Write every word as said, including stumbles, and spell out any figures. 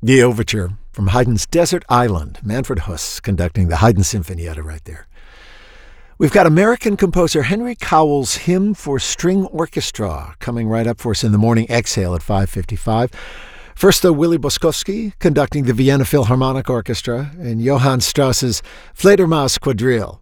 The overture from Haydn's Desert Island, Manfred Huss conducting the Haydn Sinfonietta right there. We've got American composer Henry Cowell's Hymn for String Orchestra coming right up for us in the morning exhale at five fifty-five. First, though, Willy Boskowski conducting the Vienna Philharmonic Orchestra and Johann Strauss's Fledermaus Quadrille.